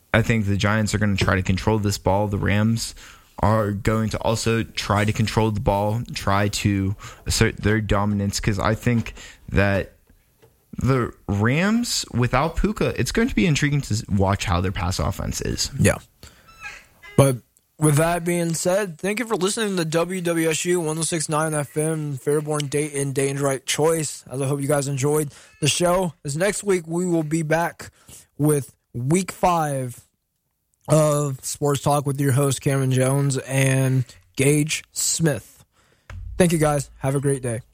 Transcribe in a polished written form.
I think the Giants are going to try to control this ball. The Rams are going to also try to control the ball, try to assert their dominance, because I think that the Rams, without Puka, it's going to be intriguing to watch how their pass offense is. Yeah. But with that being said, thank you for listening to WWSU 106.9 FM, Fairborn, Dayton, Dayton's right choice. As I hope you guys enjoyed the show. As next week, we will be back with Week 5 of Sports Talk with your host, Cameron Jones and Gage Smith. Thank you, guys. Have a great day.